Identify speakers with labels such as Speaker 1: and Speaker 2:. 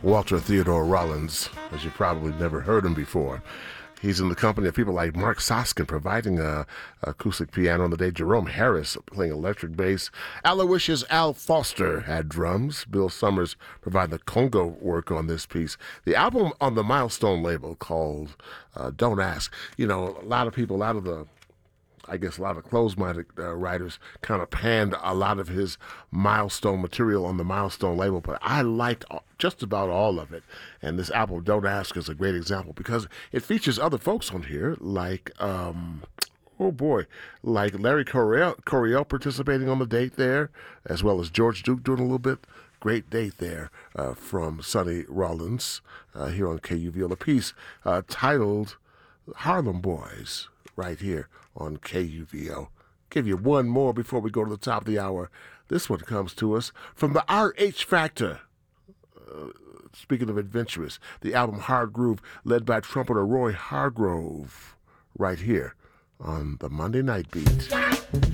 Speaker 1: Walter Theodore Rollins, as you probably never heard him before. He's in the company of people like Mark Soskin providing acoustic piano on the day, Jerome Harris playing electric bass, Aloysius Al Foster had drums, Bill Summers provided the conga work on this piece. The album on the Milestone label called Don't Ask. You know, a lot of people out of the I guess a lot of closed-minded writers kind of panned a lot of his Milestone material on the Milestone label, but I liked just about all of it. And this album, Don't Ask, is a great example because it features other folks on here like, like Larry Coryell participating on the date there, as well as George Duke doing a little bit. Great date there from Sonny Rollins here on KUVO. A piece titled Harlem Boys, right here on KUVO. Give you one more before we go to the top of the hour. This one comes to us from the RH Factor. Speaking of adventurous, the album Hard Groove, led by trumpeter Roy Hargrove, right here on the Monday Night Beat.